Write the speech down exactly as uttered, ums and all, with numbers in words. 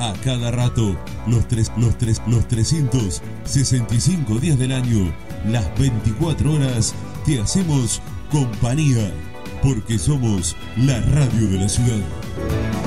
a cada rato, los, tres, los, tres, los trescientos sesenta y cinco días del año, las veinticuatro horas, te hacemos compañía, porque somos la radio de la ciudad.